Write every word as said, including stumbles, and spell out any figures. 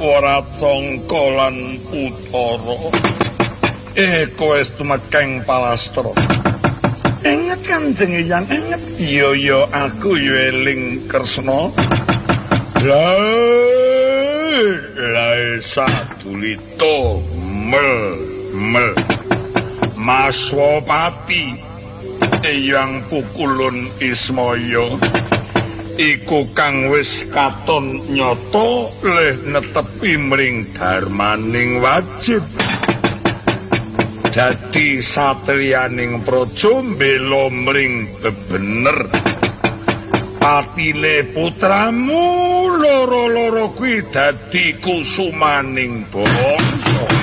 ora sangka lan utara. Eh kowe tumekeng palastra. Ingat Kanjeng Hyang, inget. Iya ya aku ya eling Kresna. Lah lae sadulita mel mel Maswapati Eyang Pukulun Ismaya iku kang wis katon nyata leh netepi mring darmaning wajib dadi satriyaning praja mbela mring bebener patine putramu loro-loro kuwi dadi kusumaning bangsa.